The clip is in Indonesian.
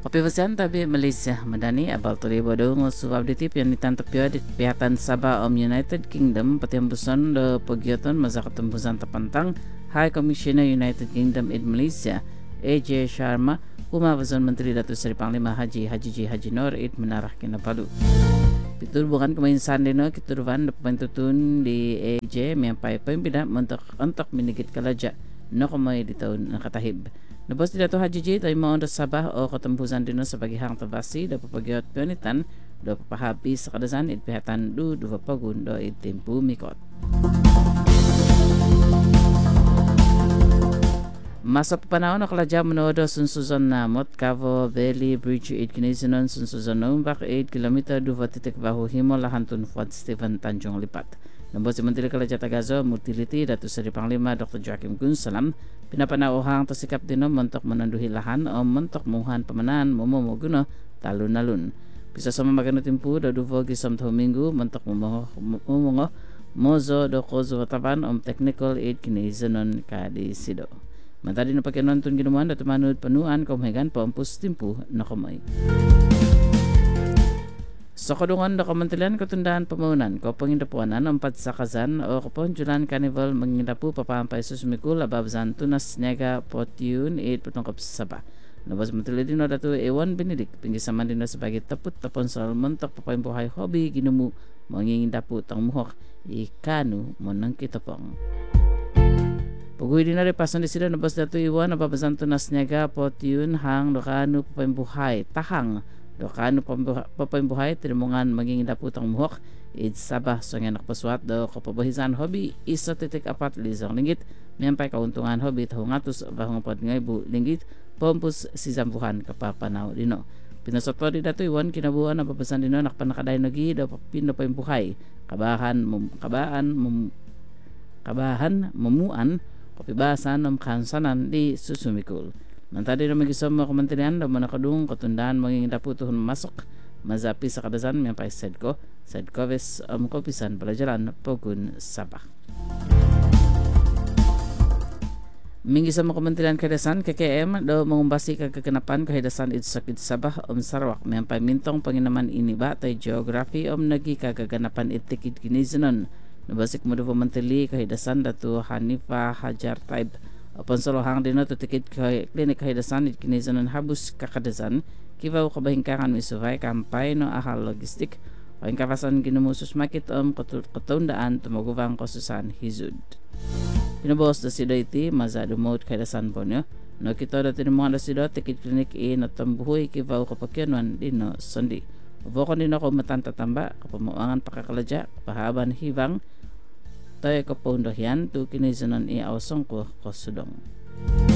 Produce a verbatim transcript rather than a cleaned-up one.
Kapibasan tabi Malaysia madani abal tulibo do ngusubab ditip yang ditantapyo di pihatan Sabah om United Kingdom patembusan do pagyoton masa ketembusan tepantang High Commissioner United Kingdom in Malaysia A J Sharma kumabazon Menteri Datuk Seri Panglima Haji Haji J Haji Noor Id menarah kinapalu. Pitur bukan kemainsan dino kiturvan pantutun di A J miampai pembina mentok untuk minigit kalaja no kumay di tahun nakatahib. Nabos dito Haji J tayo mo sa Sabah o katembusan dino sa bagihang tabasi do papagyot pionitan do papahapi sa kadasan itpihatan do do papagun do itimpu mikot. Masa panahon na kaladya manodo sunsuzon namot Cavo Valley Bridge eight kinesinon sunsuzon nombak eight kilometer do vatitik bahu himo lahantun Fort Stephen Tanjung Lipat. Nambos si Menteri Kalaja Tagazo Mutiliti Datuk Seri Panglima Doktor Joaquim Gunsalam pinapanauhang tasikap dino mentok menanduhi lahan o mentok muhan pamanan momomoguno talun-alun. Bisa sama magano timpu do duvo gisam tahu minggu mentok momongo mozo do kozo taban om technical aid kinesinon kadisido. Matadi na pagkinontun ginuman at manud panuan kumhegan pampus timpu na kumay. Sa kadungan na kamantilan katundaan pamunan ko pangindapuanan ang padsakazan o kaponjulan carnival mangindapu papampay susumikul ababzan tunas nyaga potyun it patungkap sa Sabah. Nabas matili din o datu ewan binidik pinggisaman din o sebagai taput tapon sa mentok papayambuhay hobi ginumu mangindapu tang muhok ikanu monang kitapong. Pagui din na pasan di sila nabas datu iwan ababzan tunas nyaga potyun hang dokanu papayambuhay tahang Dokano papayambuhay tinimungan maging daputang muhok id Sabah so nga nakapaswat do kapabahisan hobi isa titik apat lisang linggit miyampay kauntungan hobi tahungatos bahong pod ngay bu linggit pompus si zambuhan kapapanaw dino. Pinasotwa di dato iwan kinabuhan na papasan dino nakpanakaday nagi do pinapayambuhay kabahan mum, kabaan mum, kabahan mamuan kapibasan ng kansanan di susumikul. Mantadi na mag-isam mga kementerian na manakadung katundaan maging daputuhon masok mazapi sa kadasan may pa Sedco Sedco ves um, kopisan pelajaran Pogun Sabah. Mingisam mga kementerian kadasan K K M do mengumbasi kagaganapan kahidasan ito sakit Sabah om Sarawak may pa mintong panginaman ini ba tay geography om nagi kagaganapan itikid kinizinon nabasik mo do menteri kahidasan datu Hanifa Hajar Taib. Upon salohang dino tutikid kay klinik kahidasan it kinizanon habus kakadasan kibaw kabahingkangan misuvay kampay no ahal logistik o yung kapasan ginumusus makit om katundaan tumagubang kosusan hizud. Pinabos da sido iti mazado mode kahidasan po nyo no kito dati ni mga da sido tikid klinik i natambuhoy kibaw kapakyanuan dino sondi. Uboko dino ko matantatamba kapamuangan pakakaladya kapahaban hibang tayo kapundohyan tu kinizanon i awasong ko kosudong.